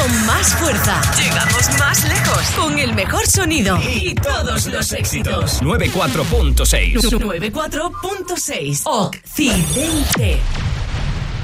con más fuerza. Llegamos más lejos con el mejor sonido y todos los éxitos. 94.6. 94.6. Occidente.